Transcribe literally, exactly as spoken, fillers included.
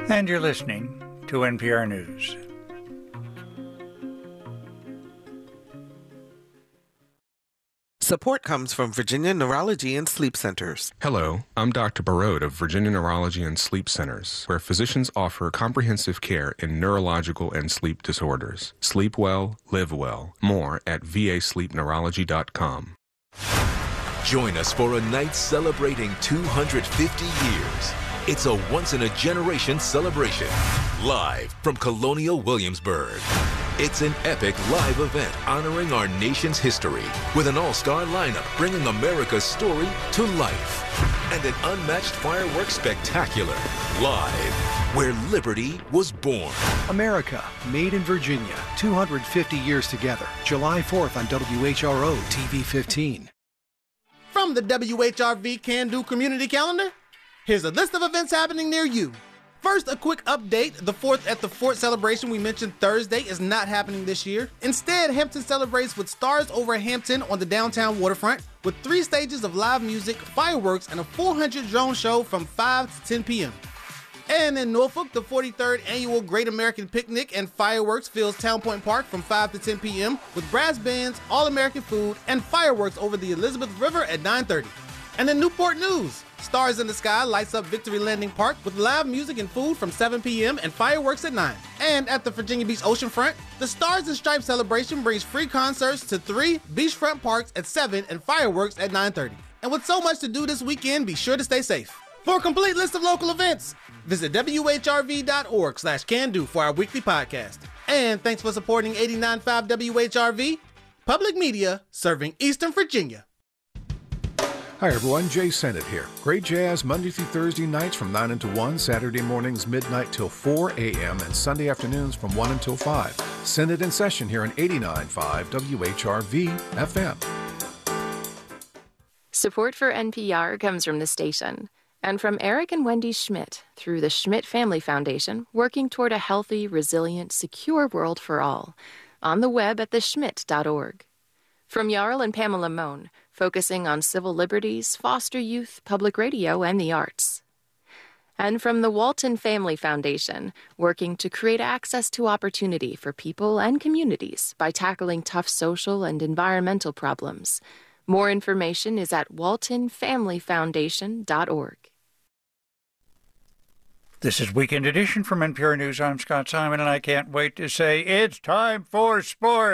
And you're listening to N P R News. Support comes from Virginia Neurology and Sleep Centers. Hello, I'm Doctor Barode of Virginia Neurology and Sleep Centers, where physicians offer comprehensive care in neurological and sleep disorders. Sleep well, live well. More at v a sleep neurology dot com. Join us for a night celebrating two hundred fifty years. It's a once-in-a-generation celebration, live from Colonial Williamsburg. It's an epic live event honoring our nation's history with an all-star lineup bringing America's story to life and an unmatched fireworks spectacular live where liberty was born. America, made in Virginia, two hundred fifty years together. July fourth on W H R O T V fifteen. From the W H R V Can Do Community Calendar, here's a list of events happening near you. First, a quick update. The fourth at the Fort celebration we mentioned Thursday is not happening this year. Instead, Hampton celebrates with Stars Over Hampton on the downtown waterfront with three stages of live music, fireworks, and a four hundred drone show from five to ten p.m. And in Norfolk, the forty-third annual Great American Picnic and Fireworks fills Town Point Park from five to ten p.m. with brass bands, all-American food, and fireworks over the Elizabeth River at nine thirty. And in Newport News, Stars in the Sky lights up Victory Landing Park with live music and food from seven p.m. and fireworks at nine. And at the Virginia Beach Oceanfront, the Stars and Stripes celebration brings free concerts to three beachfront parks at seven and fireworks at nine thirty. And with so much to do this weekend, be sure to stay safe. For a complete list of local events, visit w h r v dot org slash can do for our weekly podcast. And thanks for supporting eighty-nine point five W H R V, public media serving Eastern Virginia. Hi everyone, Jay Sennett here. Great jazz Monday through Thursday nights from nine until one, Saturday mornings midnight till four a.m., and Sunday afternoons from one until five. Sennett in session here on eighty-nine point five W H R V F M. Support for N P R comes from the station and from Eric and Wendy Schmidt through the Schmidt Family Foundation, working toward a healthy, resilient, secure world for all. On the web at the schmidt dot org. From Jarl and Pamela Mohn, focusing on civil liberties, foster youth, public radio, and the arts. And from the Walton Family Foundation, working to create access to opportunity for people and communities by tackling tough social and environmental problems. More information is at walton family foundation dot org. This is Weekend Edition from N P R News. I'm Scott Simon, and I can't wait to say it's time for sports.